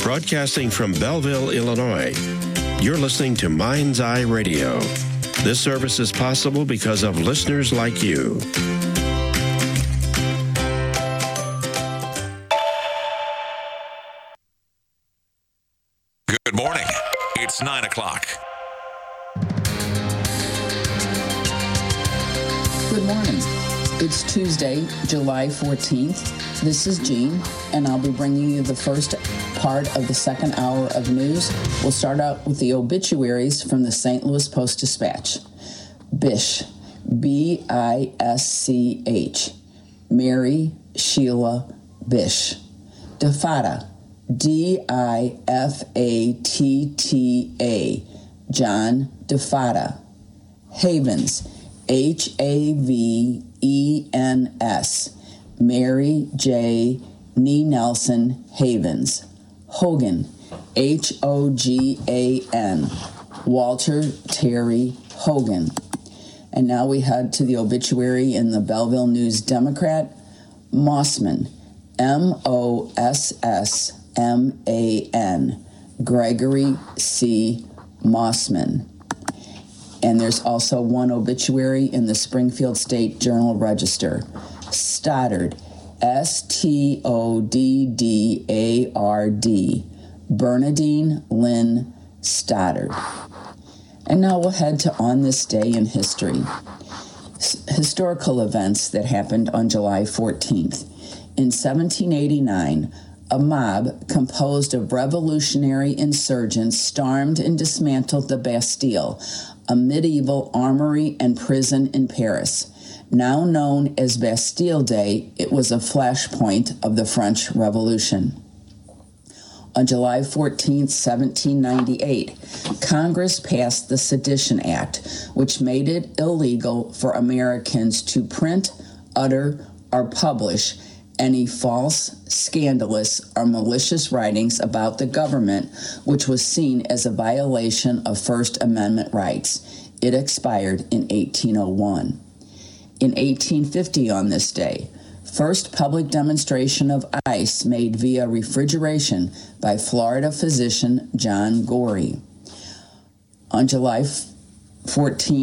Broadcasting from Belleville, Illinois, you're listening to Mind's Eye Radio. This service is possible because of listeners like you. Good morning. It's 9 o'clock. Good morning. It's Tuesday, July 14th. This is Jean, and I'll be bringing you the first part of the second hour of news. We'll start out with the obituaries from the St. Louis Post-Dispatch. Bish, B-I-S-C-H, Mary Sheila Bish. DeFatta, D-I-F-A-T-T-A, John DeFatta. Havens, H-A-V-E-N-S, Mary J. Nee Nelson Havens. Hogan, H-O-G-A-N, Walter Terry Hogan. And now we head to the obituary in the Belleville News Democrat. Mossman, M-O-S-S-M-A-N, Gregory C. Mossman. And there's also one obituary in the Springfield State Journal-Register. Stoddard, S-T-O-D-D-A-R-D, Bernadine Lynn Stoddard. And now we'll head to On This Day in History. Historical events that happened on July 14th. In 1789, a mob composed of revolutionary insurgents stormed and dismantled the Bastille, a medieval armory and prison in Paris. Now known as Bastille Day, it was a flashpoint of the French Revolution. On July 14, 1798, Congress passed the Sedition Act, which made it illegal for Americans to print, utter, or publish any false, scandalous, or malicious writings about the government, which was seen as a violation of First Amendment rights. It expired in 1801. In 1850 on this day, first public demonstration of ice made via refrigeration by Florida physician John Gorey. On July 14,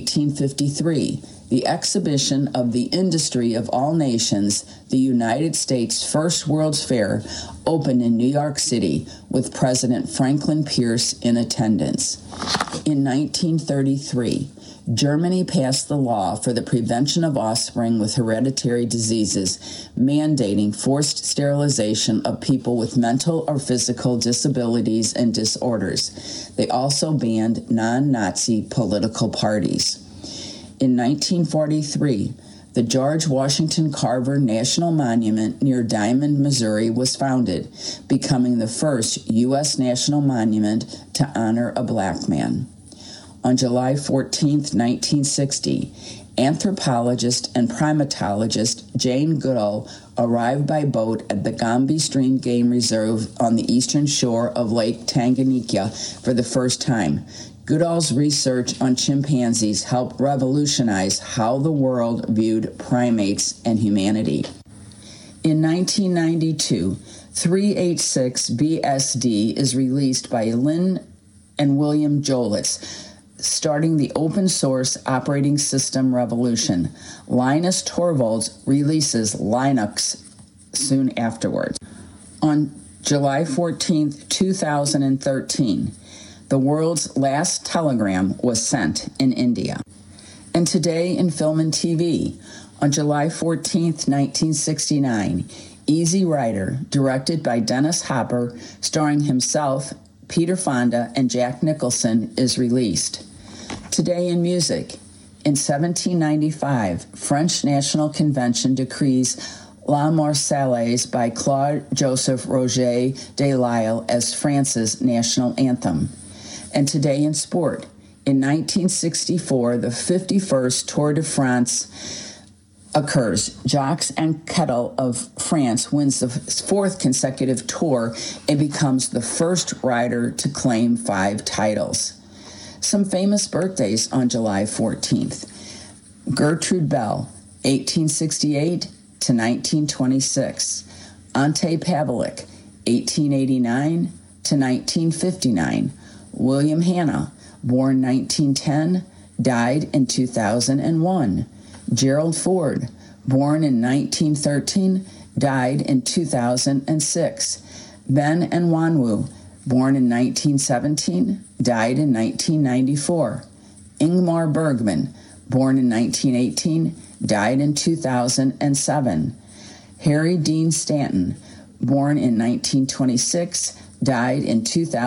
1853, the exhibition of the industry of all nations, the United States' first World's Fair, opened in New York City with President Franklin Pierce in attendance. In 1933, Germany passed the law for the prevention of offspring with hereditary diseases, mandating forced sterilization of people with mental or physical disabilities and disorders. They also banned non-Nazi political parties. In 1943, the George Washington Carver National Monument near Diamond, Missouri was founded, becoming the first U.S. national monument to honor a black man. On July 14, 1960, anthropologist and primatologist Jane Goodall arrived by boat at the Gombe Stream Game Reserve on the eastern shore of Lake Tanganyika for the first time. Goodall's research on chimpanzees helped revolutionize how the world viewed primates and humanity. In 1992, 386 BSD is released by Lynn and William Jolitz, starting the open-source operating system revolution. Linus Torvalds releases Linux soon afterwards. On July 14, 2013, the world's last telegram was sent in India. And today in film and TV, on July 14, 1969, Easy Rider, directed by Dennis Hopper, starring himself, Peter Fonda, and Jack Nicholson, is released. Today in music, in 1795, French National Convention decrees La Marseillaise by Claude-Joseph Roger de Lisle as France's national anthem. And today in sport, in 1964, the 51st Tour de France occurs. Jacques Anquetil of France wins the fourth consecutive tour and becomes the first rider to claim 5 titles. Some famous birthdays on July 14th. Gertrude Bell, 1868 to 1926. Ante Pavlik, 1889 to 1959. William Hanna, born 1910, died in 2001. Gerald Ford, born in 1913, died in 2006. Ben Nwanwu, born in 1917, died in 1994. Ingmar Bergman, born in 1918, died in 2007. Harry Dean Stanton, born in 1926, died in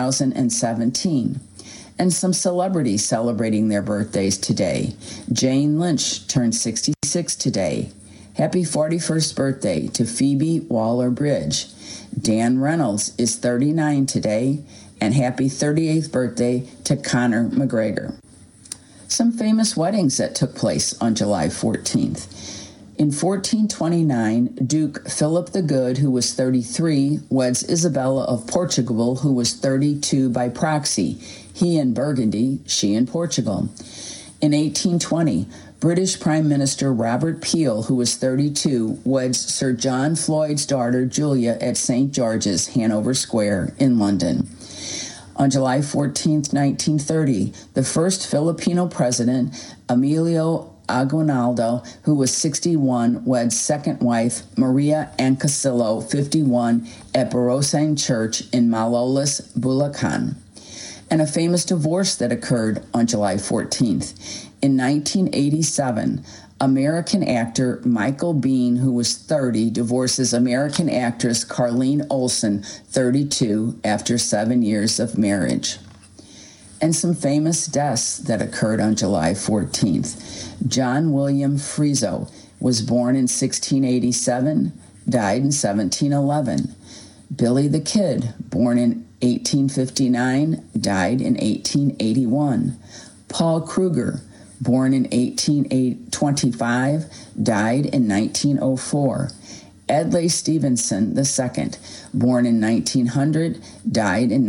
2017. And some celebrities celebrating their birthdays today. Jane Lynch turned 66 today. Happy 41st birthday to Phoebe Waller-Bridge. Dan Reynolds is 39 today, and happy 38th birthday to Conor McGregor. Some famous weddings that took place on July 14th. In 1429, Duke Philip the Good, who was 33, weds Isabella of Portugal, who was 32 by proxy. He in Burgundy, she in Portugal. In 1820, British Prime Minister Robert Peel, who was 32, weds Sir John Floyd's daughter Julia at St. George's, Hanover Square in London. On July 14, 1930, the first Filipino president, Emilio Aguinaldo, who was 61, weds second wife Maria Ancasilo, 51, at Borosang Church in Malolos, Bulacan. And a famous divorce that occurred on July 14th. In 1987, American actor Michael Biehn, who was 30, divorces American actress Carlene Olsen, 32, after 7 years of marriage. And some famous deaths that occurred on July 14th. John William Friso was born in 1687, died in 1711. Billy the Kid, born in 1859, died in 1881. Paul Kruger, born in 1825, died in 1904. Adlai Stevenson II, born in 1900, died in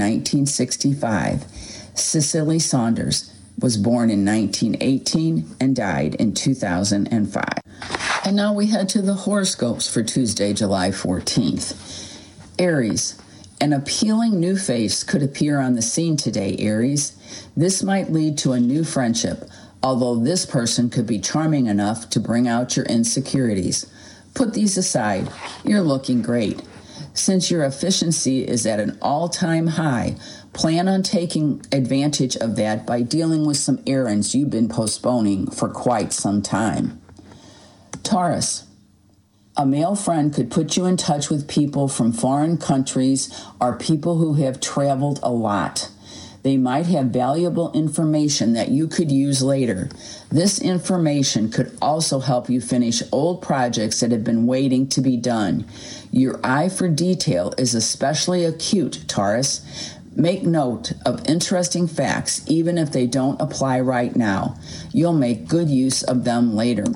1965. Cicely Saunders was born in 1918 and died in 2005. And now we head to the horoscopes for Tuesday, July 14th. Aries, an appealing new face could appear on the scene today, Aries. This might lead to a new friendship, although this person could be charming enough to bring out your insecurities. Put these aside. You're looking great. Since your efficiency is at an all-time high, plan on taking advantage of that by dealing with some errands you've been postponing for quite some time. Taurus, a male friend could put you in touch with people from foreign countries or people who have traveled a lot. They might have valuable information that you could use later. This information could also help you finish old projects that have been waiting to be done. Your eye for detail is especially acute, Taurus. Make note of interesting facts, even if they don't apply right now. You'll make good use of them later.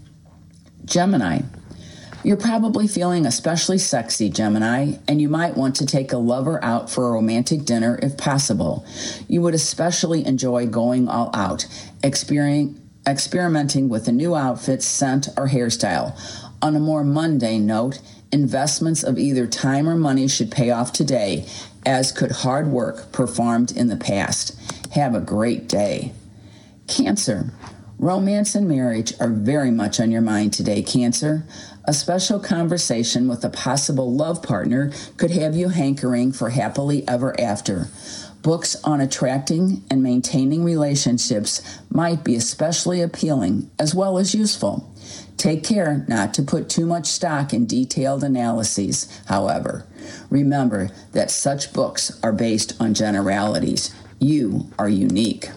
Gemini, you're probably feeling especially sexy, Gemini, and you might want to take a lover out for a romantic dinner if possible. You would especially enjoy going all out, experimenting with a new outfit, scent, or hairstyle. On a more mundane note, investments of either time or money should pay off today, as could hard work performed in the past. Have a great day. Cancer, romance and marriage are very much on your mind today, Cancer. A special conversation with a possible love partner could have you hankering for happily ever after. Books on attracting and maintaining relationships might be especially appealing as well as useful. Take care not to put too much stock in detailed analyses, however. Remember that such books are based on generalities. You are unique.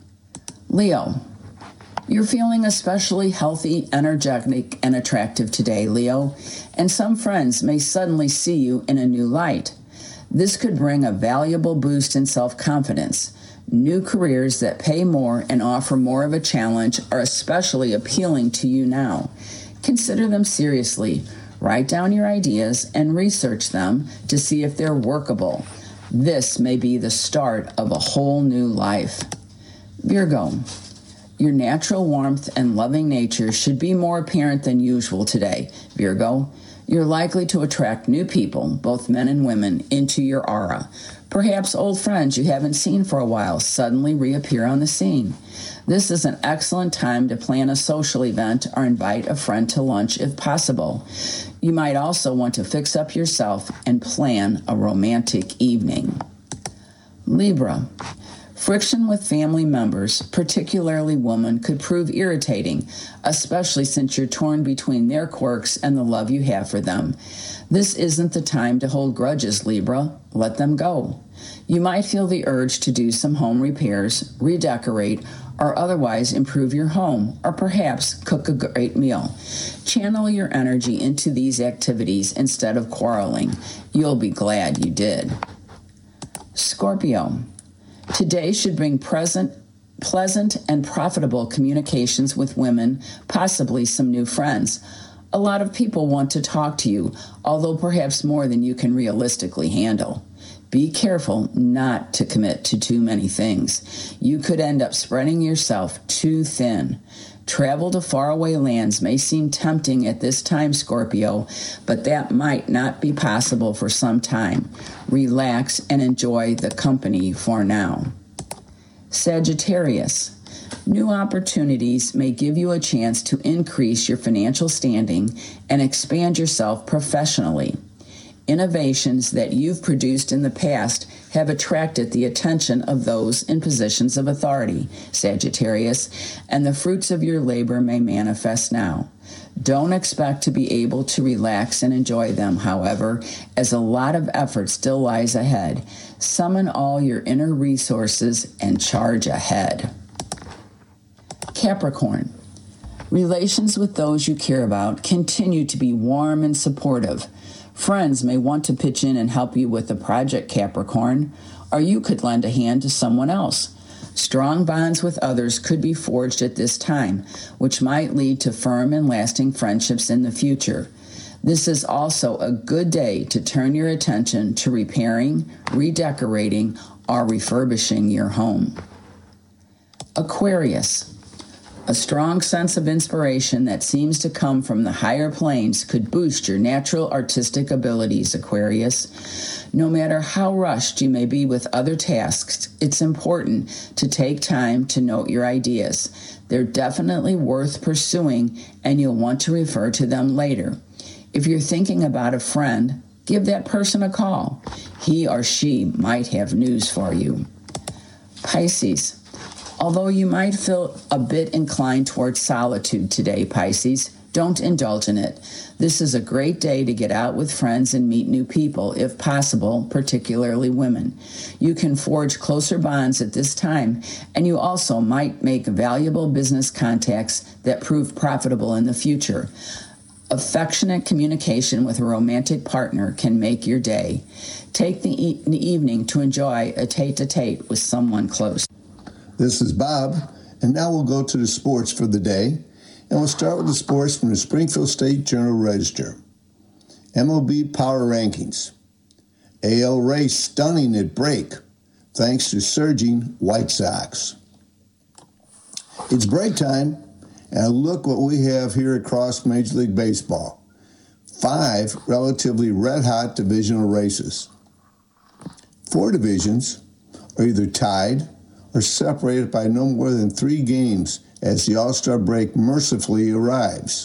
Leo, you're feeling especially healthy, energetic, and attractive today, Leo, and some friends may suddenly see you in a new light. This could bring a valuable boost in self-confidence. New careers that pay more and offer more of a challenge are especially appealing to you now. Consider them seriously. Write down your ideas and research them to see if they're workable. This may be the start of a whole new life. Virgo, your natural warmth and loving nature should be more apparent than usual today, Virgo. You're likely to attract new people, both men and women, into your aura. Perhaps old friends you haven't seen for a while suddenly reappear on the scene. This is an excellent time to plan a social event or invite a friend to lunch if possible. You might also want to fix up yourself and plan a romantic evening. Libra. Friction with family members, particularly women, could prove irritating, especially since you're torn between their quirks and the love you have for them. This isn't the time to hold grudges, Libra. Let them go. You might feel the urge to do some home repairs, redecorate, or otherwise improve your home, or perhaps cook a great meal. Channel your energy into these activities instead of quarreling. You'll be glad you did. Scorpio. Today should bring pleasant and profitable communications with women, possibly some new friends. A lot of people want to talk to you, although perhaps more than you can realistically handle. Be careful not to commit to too many things. You could end up spreading yourself too thin. Travel to faraway lands may seem tempting at this time, Scorpio, but that might not be possible for some time. Relax and enjoy the company for now. Sagittarius. New opportunities may give you a chance to increase your financial standing and expand yourself professionally. Innovations that you've produced in the past have attracted the attention of those in positions of authority, Sagittarius, and the fruits of your labor may manifest now. Don't expect to be able to relax and enjoy them, however, as a lot of effort still lies ahead. Summon all your inner resources and charge ahead. Capricorn. Relations with those you care about continue to be warm and supportive. Friends may want to pitch in and help you with a project, Capricorn, or you could lend a hand to someone else. Strong bonds with others could be forged at this time, which might lead to firm and lasting friendships in the future. This is also a good day to turn your attention to repairing, redecorating, or refurbishing your home. Aquarius. A strong sense of inspiration that seems to come from the higher planes could boost your natural artistic abilities, Aquarius. No matter how rushed you may be with other tasks, it's important to take time to note your ideas. They're definitely worth pursuing, and you'll want to refer to them later. If you're thinking about a friend, give that person a call. He or she might have news for you. Pisces. Although you might feel a bit inclined towards solitude today, Pisces, don't indulge in it. This is a great day to get out with friends and meet new people, if possible, particularly women. You can forge closer bonds at this time, and you also might make valuable business contacts that prove profitable in the future. Affectionate communication with a romantic partner can make your day. Take the evening to enjoy a tete-a-tete with someone close. This is Bob, and now we'll go to the sports for the day, and we'll start with the sports from the Springfield State Journal-Register. MLB Power Rankings. AL Race stunning at break, thanks to surging White Sox. It's break time, and look what we have here across Major League Baseball. 5 relatively red-hot divisional races. 4 divisions are either tied or separated by no more than 3 games as the All-Star break mercifully arrives.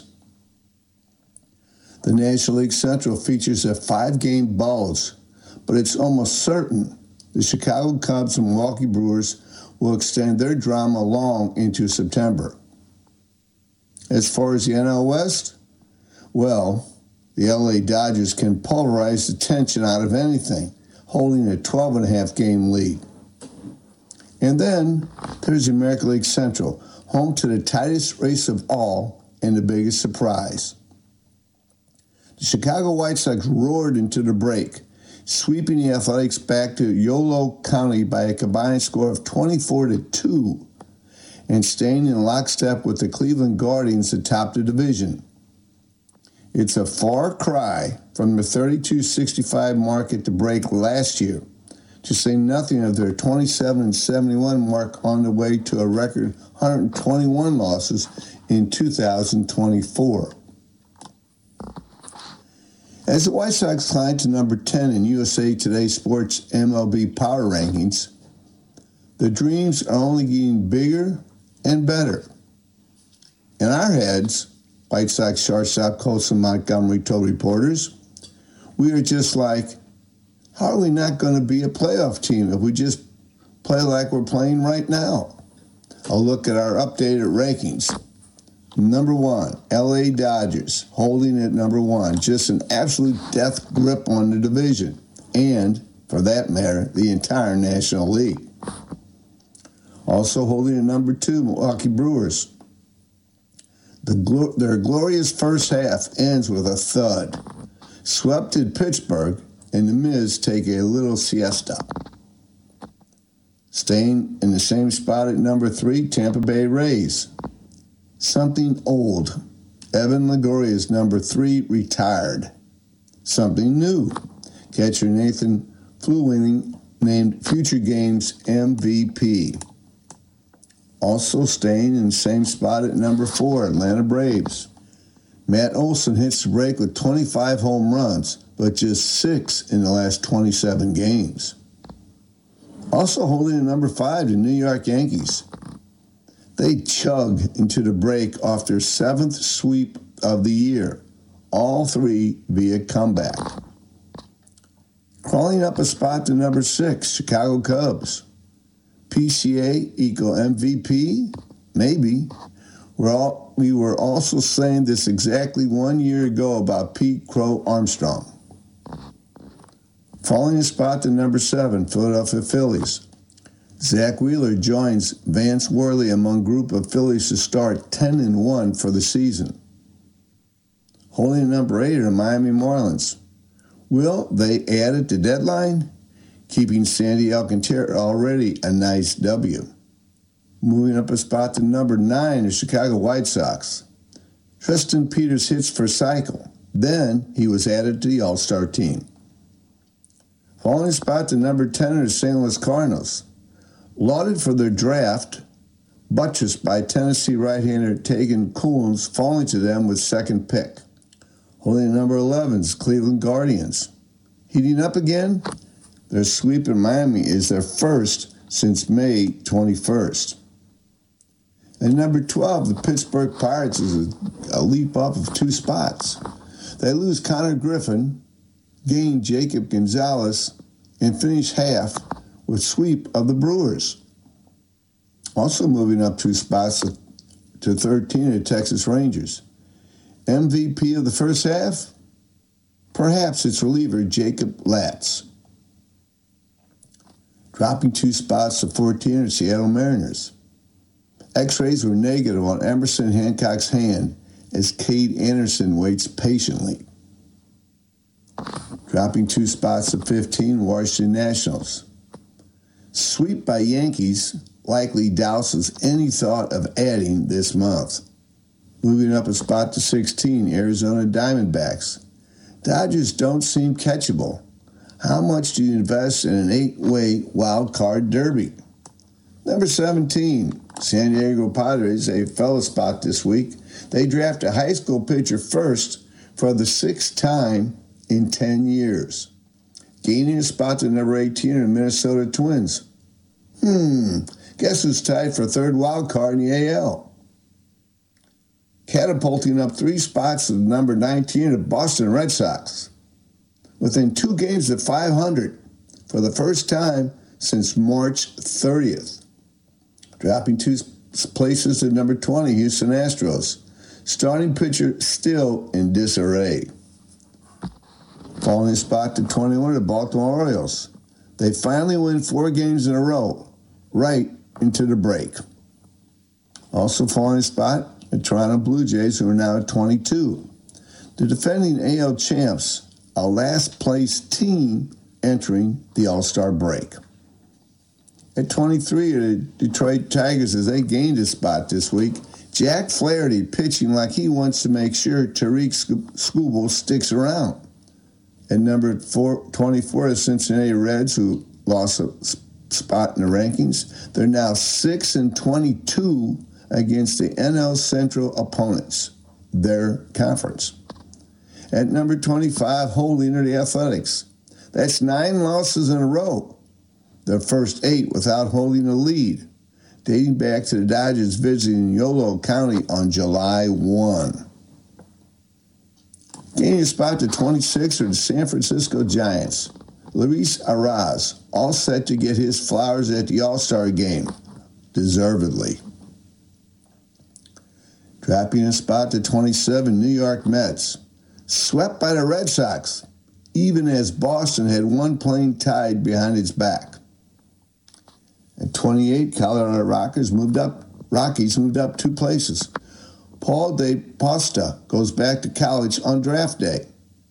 The National League Central features a 5-game bulge, but it's almost certain the Chicago Cubs and Milwaukee Brewers will extend their drama long into September. As far as the NL West, well, the LA Dodgers can pulverize the tension out of anything, holding a 12.5-game lead. And then there's the American League Central, home to the tightest race of all and the biggest surprise. The Chicago White Sox roared into the break, sweeping the Athletics back to Yolo County by a combined score of 24-2, and staying in lockstep with the Cleveland Guardians atop the division. It's a far cry from the 32-65 mark at the break last year, to say nothing of their 27-71 mark on the way to a record 121 losses in 2024. As the White Sox climbed to number 10 in USA Today Sports MLB Power Rankings, the dreams are only getting bigger and better. In our heads, White Sox shortstop Colson Montgomery told reporters, we are just like, how are we not going to be a playoff team if we just play like we're playing right now? A look at our updated rankings. Number 1, LA Dodgers, holding at number 1. Just an absolute death grip on the division and, for that matter, the entire National League. Also holding at number 2, Milwaukee Brewers. Their glorious first half ends with a thud. Swept in Pittsburgh, and the Miz take a little siesta. Staying in the same spot at number 3, Tampa Bay Rays. Something old. Evan Longoria is number 3, retired. Something new. Catcher Nathan Fluwinning named Future Games MVP. Also staying in the same spot at number 4, Atlanta Braves. Matt Olson hits the break with 25 home runs, but just 6 in the last 27 games. Also holding at number 5, the New York Yankees. They chug into the break off their 7th sweep of the year, all 3 via comeback. Crawling up a spot to number 6, Chicago Cubs. PCA equal MVP? Maybe. We were also saying this exactly 1 year ago about Pete Crow Armstrong. Falling a spot to number 7, Philadelphia Phillies. Zach Wheeler joins Vance Worley among group of Phillies to start 10-1 for the season. Holding number 8 are Miami Marlins. Will they add at the deadline? Keeping Sandy Alcantara already a nice W. Moving up a spot to number 9 are Chicago White Sox. Tristan Peters hits for cycle. Then he was added to the All-Star team. Falling a spot to number 10 are the St. Louis Cardinals. Lauded for their draft, buttressed by Tennessee right-hander Tegan Coons, falling to them with 2nd pick. Holding number 11 is Cleveland Guardians. Heating up again? Their sweep in Miami is their first since May 21st. And number 12, the Pittsburgh Pirates, is a leap up of 2 spots. They lose Connor Griffin, gain Jacob Gonzalez, and finish half with sweep of the Brewers. Also moving up 2 spots to 13 are Texas Rangers. MVP of the first half? Perhaps it's reliever Jacob Latz. Dropping 2 spots to 14 are Seattle Mariners. X-rays were negative on Emerson Hancock's hand as Cade Anderson waits patiently. Dropping 2 spots to 15, Washington Nationals. Sweep by Yankees likely douses any thought of adding this month. Moving up a spot to 16, Arizona Diamondbacks. Dodgers don't seem catchable. How much do you invest in an 8-way wild card derby? Number 17, San Diego Padres, a fellow spot this week. They draft a high school pitcher first for the 6th time in 10 years. Gaining a spot to number 18 are the Minnesota Twins. Guess who's tied for 3rd wild card in the AL? Catapulting up 3 spots to number 19 are the Boston Red Sox. Within 2 games of 500 for the first time since March 30th. Dropping 2 places to number 20, Houston Astros. Starting pitcher still in disarray. Falling a spot to 21, the Baltimore Orioles. They finally win 4 games in a row, right into the break. Also falling a spot, the Toronto Blue Jays, who are now at 22. The defending AL champs, a last-place team entering the All-Star break. At 23 are the Detroit Tigers as they gained a spot this week. Jack Flaherty pitching like he wants to make sure Tariq Skubal sticks around. At number 24, the Cincinnati Reds, who lost a spot in the rankings. They're now 6-22 against the NL Central opponents, their conference. At number 25, holding are the Athletics. That's 9 losses in a row. Their first 8 without holding a lead, dating back to the Dodgers visiting Yolo County on July 1. Gaining a spot to 26 are the San Francisco Giants. Luis Arraez, all set to get his flowers at the All-Star game, deservedly. Dropping a spot to 27, New York Mets. Swept by the Red Sox, even as Boston had one plane tied behind its back. At 28, Colorado Rockies moved up 2 places. Paul DePosta goes back to college on draft day.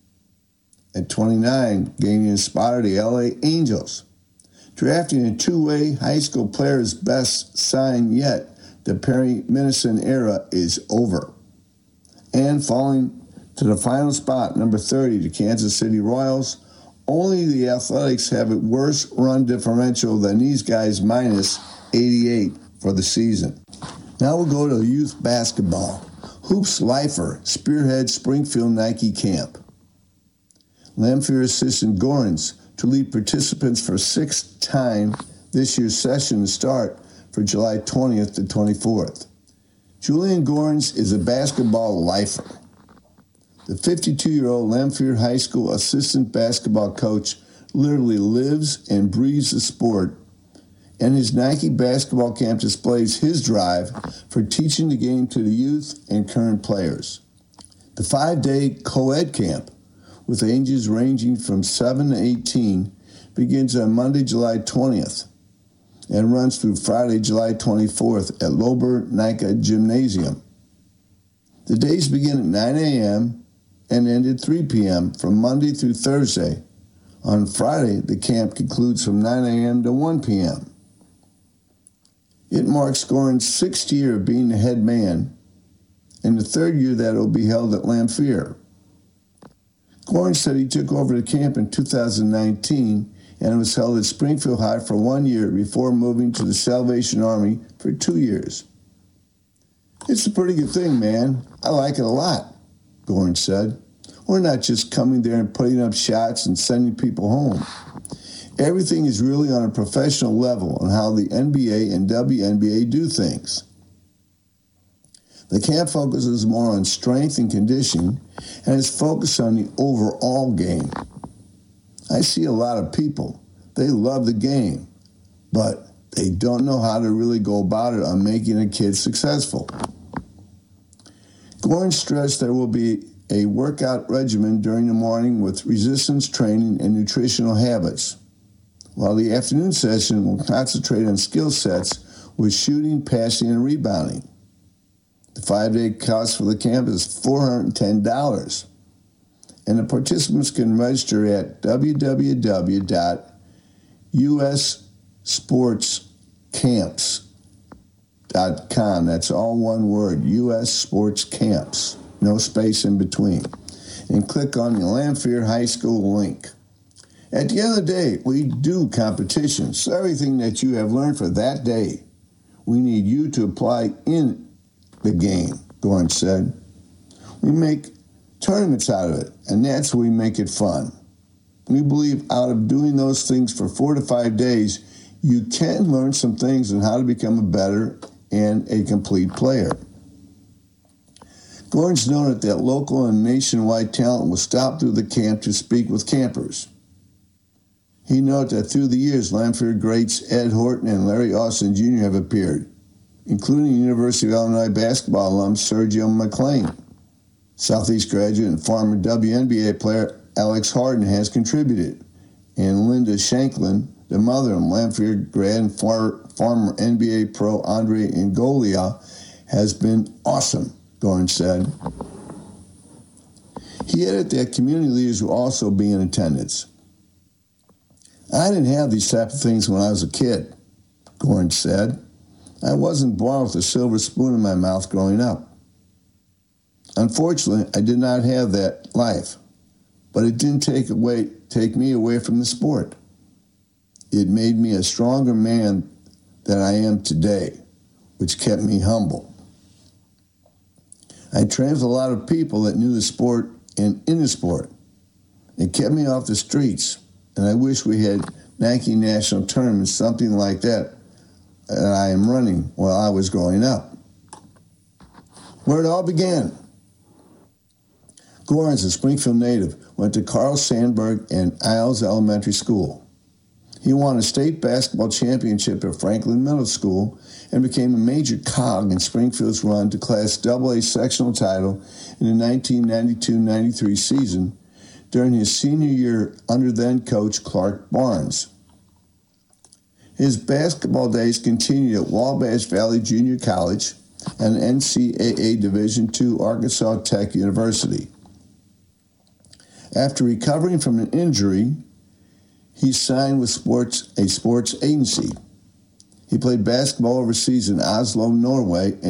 At 29, gaining a spot are the LA Angels. Drafting a 2-way high school player's best sign yet, the Perry Minison era is over. And falling to the final spot, number 30, the Kansas City Royals. Only the Athletics have a worse run differential than these guys, minus 88 for the season. Now we'll go to youth basketball. Hoops Lifer spearheads Springfield Nike camp. Lamphere assistant Gorins to lead participants for 6th time this year's session to start for July 20th to 24th. Julian Gorins is a basketball lifer. The 52-year-old Lamphere High School assistant basketball coach literally lives and breathes the sport, and his Nike basketball camp displays his drive for teaching the game to the youth and current players. The 5-day co-ed camp, with ages ranging from 7 to 18, begins on Monday, July 20th, and runs through Friday, July 24th at Lober Nike Gymnasium. The days begin at 9 a.m., and end at 3 p.m. from Monday through Thursday. On Friday, the camp concludes from 9 a.m. to 1 p.m. It marks Gorin's 6th year of being the head man, and the 3rd year that it will be held at Lamphere. Gorin said he took over the camp in 2019, and it was held at Springfield High for 1 year before moving to the Salvation Army for 2 years. It's a pretty good thing, man. I like it a lot, Gorin said. We're not just coming there and putting up shots and sending people home. Everything is really on a professional level on how the NBA and WNBA do things. The camp focuses more on strength and conditioning and is focused on the overall game. I see a lot of people. They love the game, but they don't know how to really go about it on making a kid successful. Gorin stressed there will be a workout regimen during the morning with resistance training and nutritional habits, while the afternoon session will concentrate on skill sets with shooting, passing, and rebounding. The 5-day cost for the camp is $410, and the participants can register at www.ussportscamps.com. That's all one word, US Sports Camps, no space in between. And click on the Lamphere High School link. At the end of the day, we do competitions. So everything that you have learned for that day, we need you to apply in the game, Gorin said. We make tournaments out of it, and that's where we make it fun. We believe out of doing those things for 4 to 5 days, you can learn some things on how to become a better and a complete player. Gorin's noted that local and nationwide talent will stop through the camp to speak with campers. He noted that through the years, Lamphere greats Ed Horton and Larry Austin Jr. have appeared, including University of Illinois basketball alum Sergio McClain. Southeast graduate and former WNBA player Alex Harden has contributed, and Linda Shanklin, the mother of Lamphere grad and former NBA pro Andre Ngolia, has been awesome, Gorin said. He added that community leaders will also be in attendance. I didn't have these type of things when I was a kid, Gorin said. I wasn't born with a silver spoon in my mouth growing up. Unfortunately, I did not have that life, but it didn't take me away from the sport. It made me a stronger man than I am today, which kept me humble. I trained with a lot of people that knew the sport and in the sport. It kept me off the streets, and I wish we had Nike national tournaments, something like that I am running while I was growing up. Where it all began. Gorins, a Springfield native, went to Carl Sandburg and Isles Elementary School. He won a state basketball championship at Franklin Middle School and became a major cog in Springfield's run to Class AA sectional title in the 1992-93 season during his senior year under then-coach Clark Barnes. His basketball days continued at Wabash Valley Junior College and NCAA Division II Arkansas Tech University. After recovering from an injury, he signed with a sports agency. He played basketball overseas in Oslo, Norway, and